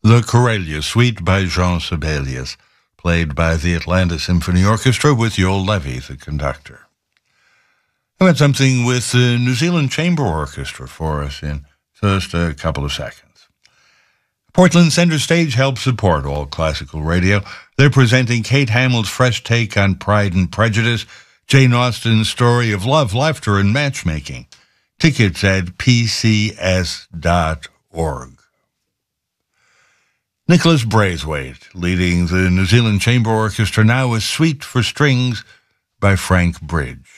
The Corellia Suite by Jean Sibelius, played by the Atlanta Symphony Orchestra with Joel Levy, the conductor. I got something with the New Zealand Chamber Orchestra for us in just a couple of seconds. Portland Center Stage helps support all classical radio. They're presenting Kate Hamill's fresh take on Pride and Prejudice, Jane Austen's story of love, laughter, and matchmaking. Tickets at pcs.org. Nicholas Braithwaite, leading the New Zealand Chamber Orchestra now, is Suite for Strings by Frank Bridge.